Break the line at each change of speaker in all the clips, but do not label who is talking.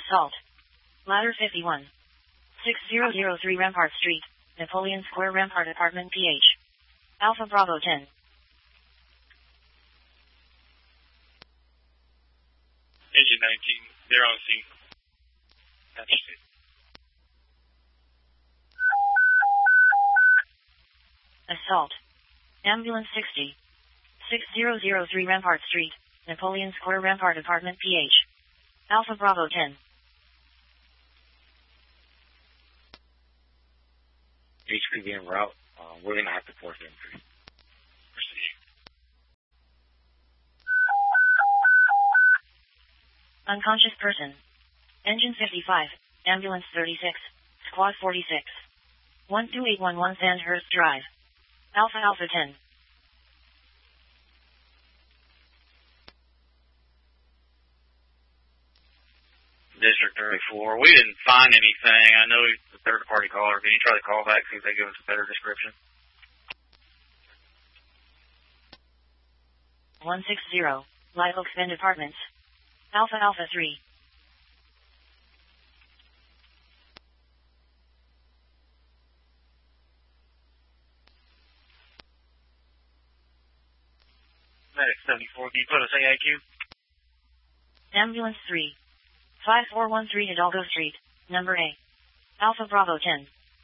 Assault. Ladder 51. 6003 Rampart Street, Napoleon Square, Rampart Apartment, PH. Alpha Bravo 10.
Engine 19, they're on scene. Understood.
Assault. Ambulance 60. 6003 Rampart Street, Napoleon Square, Rampart Apartment, PH. Alpha Bravo 10.
HPV en route. We're going to have to force entry.
Proceed.
Unconscious person. Engine 55, Ambulance 36, Squad 46. 12811 Sandhurst Drive. Alpha Alpha 10.
District 34. We didn't find anything. I know it's a third-party caller. Can you try to call back, see if they give us a better description?
160, Live Oaks Bend Apartments. Alpha Alpha 3.
Medic 74, can you put us AIQ?
Ambulance 3. 5413 Hidalgo Street, number A. Alpha Bravo 10.
See,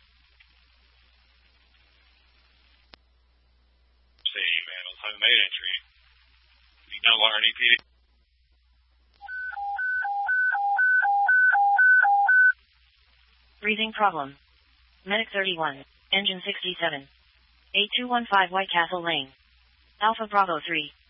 man, on home made entry. You know what, RDP?
Breathing problem. Medic 31, Engine 67. 8215 White Castle Lane. Alpha Bravo 3.